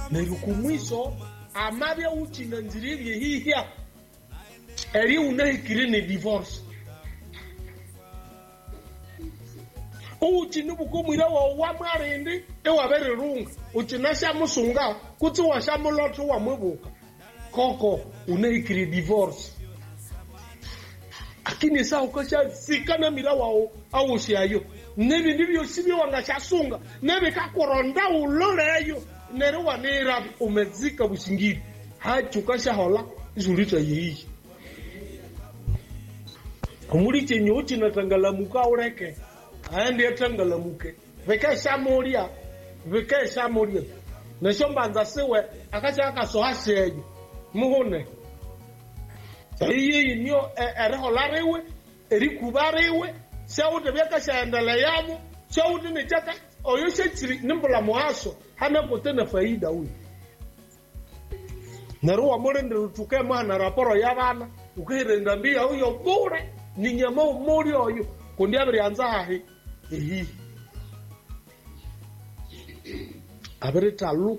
na rukumwiso amabya uchina nziribye hihya eri unahikiri ni divorce uchini bukumwira wa mwarindi ewabere runga uchina shamusunga kuti washamuloto wa mwebuka koko unahikiri divorce akini saa ukasha sikana mira wao au shiayo nebi ndivyo sibyo wangashasunga nebi kakoronda uloleyo nero wanera umezika bushingiri hacho kasha hola izulita yiyi kumuri chenyochi na tangalamuka ureke aende yatangalamuke veka shamoria na shombanza sewe akacha akasohasheyo muhone iye nyo ereholarewe erikubarewe saude beka shaendele yamo saude ne chaka oyo shechiri nimbula muaso hana kotena faida huyu naruwa morende rutuke mana raporo yabana ukirenda mbia huyo bure ni nyama muri oyo kundi abirianza hahi ehi abirita